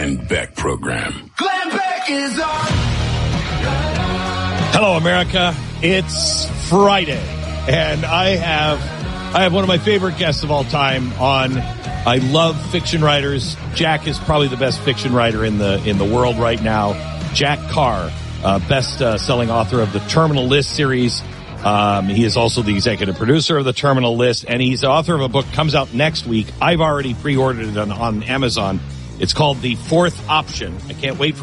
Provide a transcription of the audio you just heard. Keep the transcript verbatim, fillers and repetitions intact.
Glenn Beck Program. Glenn Beck is on. Hello, America. It's Friday, and I have I have one of my favorite guests of all time on. I love fiction writers. Jack is probably the best fiction writer in the in the world right now. Jack Carr, uh, best uh, selling author of the Terminal List series. Um, he is also the executive producer of the Terminal List, and he's the author of a book comes out next week. I've already pre-ordered it on, on Amazon. It's called The Fourth Option. I can't wait for